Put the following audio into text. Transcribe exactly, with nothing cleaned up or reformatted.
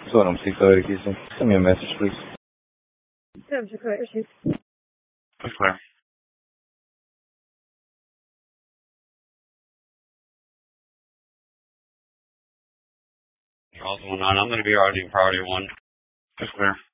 So I'm six oh eight Houston. Send me a message, please. seven six oh eight Houston. That's clear. Also one nine, I'm going to be riding priority one. That's clear.